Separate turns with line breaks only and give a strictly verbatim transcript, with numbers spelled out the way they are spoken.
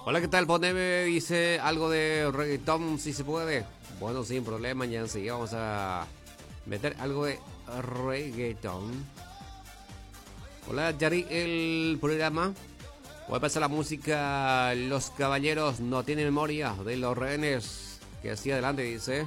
Hola, ¿qué tal? Poneme, dice algo de reggaetón, si se puede. Bueno, sin problema, ya enseguida vamos a meter algo de reggaetón. Hola, Yari, el programa. Voy a pasar la música. Los caballeros no tienen memoria de los rehenes. Que así adelante, dice.